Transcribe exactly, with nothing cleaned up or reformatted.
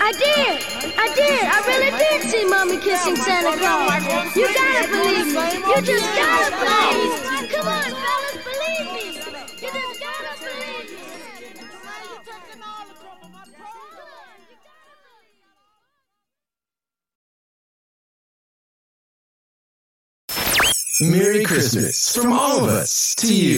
I did. I did. I really did see Mommy kissing Santa Claus. You gotta believe me. You just gotta believe me. Come on, fellas, believe me. You just gotta believe me. Merry Christmas from all of us to you.